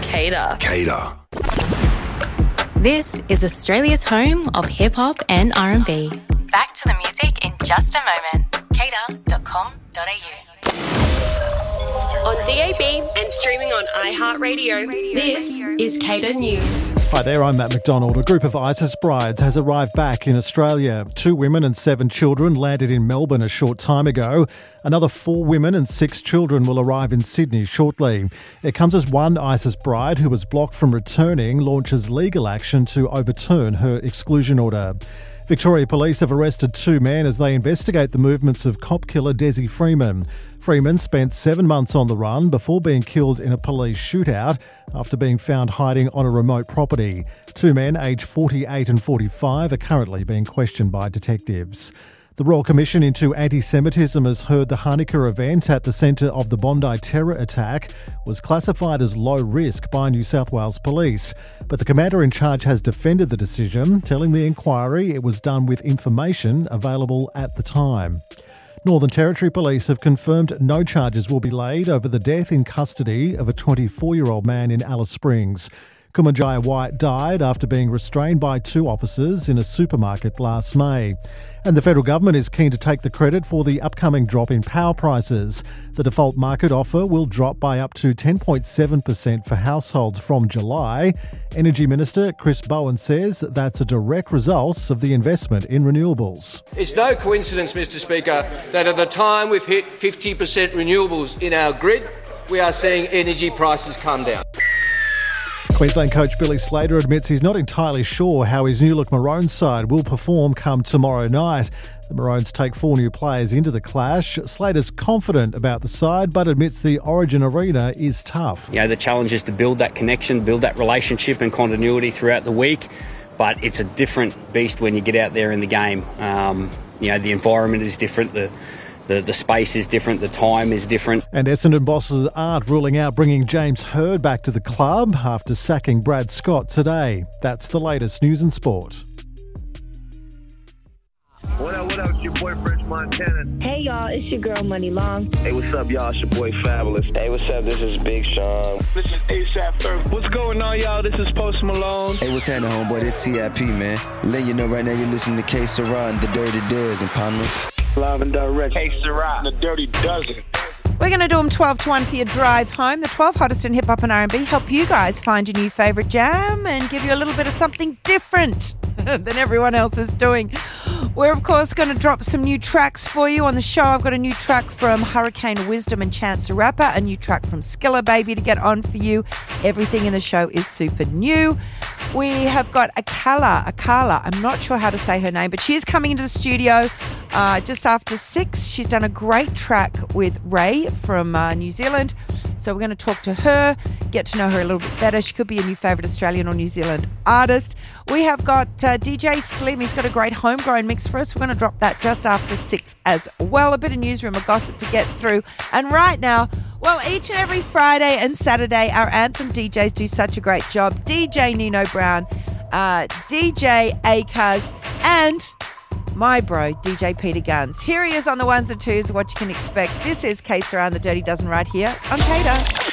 Cater. Cater. This is Australia's home of hip-hop and R&B. Back to the music in just a moment. cater.com.au. On DAB and streaming on iHeartRadio, this is Cater News. Hi there, I'm Matt McDonald. A group of ISIS brides has arrived back in Australia. 2 women and 7 children landed in Melbourne a short time ago. Another 4 women and 6 children will arrive in Sydney shortly. It comes as one ISIS bride who was blocked from returning launches legal action to overturn her exclusion order. Victoria Police have arrested 2 men as they investigate the movements of cop killer Desi Freeman. Freeman spent 7 months on the run before being killed in a police shootout after being found hiding on a remote property. 2 men, aged 48 and 45, are currently being questioned by detectives. The Royal Commission into Anti-Semitism has heard the Hanukkah event at the centre of the Bondi terror attack was classified as low risk by New South Wales Police. But the commander in charge has defended the decision, telling the inquiry it was done with information available at the time. Northern Territory Police have confirmed no charges will be laid over the death in custody of a 24-year-old man in Alice Springs. Kumanjaya White died after being restrained by 2 officers in a supermarket last May. And the federal government is keen to take the credit for the upcoming drop in power prices. The default market offer will drop by up to 10.7% for households from July. Energy Minister Chris Bowen says that's a direct result of the investment in renewables. It's no coincidence, Mr Speaker, that at the time we've hit 50% renewables in our grid, we are seeing energy prices come down. Queensland coach Billy Slater admits he's not entirely sure how his New Look Maroons side will perform come tomorrow night. The Maroons take 4 new players into the clash. Slater's confident about the side, but admits the Origin arena is tough. You know, the challenge is to build that connection, build that relationship and continuity throughout the week, but it's a different beast when you get out there in the game. The environment is different, the space is different, the time is different. And Essendon bosses aren't ruling out bringing James Hird back to the club after sacking Brad Scott today. That's the latest news and sport. What up, it's your boy French Montana. Hey y'all, it's your girl Money Long. Hey, what's up y'all, it's your boy Fabulous. Hey, what's up, this is Big Sean. This is A$AP Ferg. What's going on y'all, this is Post Malone. Hey, what's happening homeboy, it's CIP man. Letting you know right now you're listening to K Sarah and the Dirty Dozen, partner. Live and direct. K Sarah, the Dirty Dozen. We're going to do them 12 to 1 for your drive home. The 12 hottest in hip-hop and R&B help you guys find your new favourite jam and give you a little bit of something different than everyone else is doing. We're, of course, going to drop some new tracks for you on the show. I've got a new track from Hurricane Wisdom and Chance the Rapper, a new track from Skilla Baby to get on for you. Everything in the show is super new. We have got Akala. I'm not sure how to say her name, but she is coming into the studio just after 6. She's done a great track with Ray from New Zealand. So we're going to talk to her, get to know her a little bit better. She could be a new favourite Australian or New Zealand artist. We have got DJ Slim. He's got a great homegrown mix for us. We're going to drop that just after 6 as well. A bit of newsroom of gossip to get through. And right now, well, each and every Friday and Saturday, our Anthem DJs do such a great job. DJ Nino Brown, DJ Akaz, and my bro, DJ Peter Guns. Here he is on the ones and twos, what you can expect. This is K Sarah and the Dirty Dozen right here on Cater.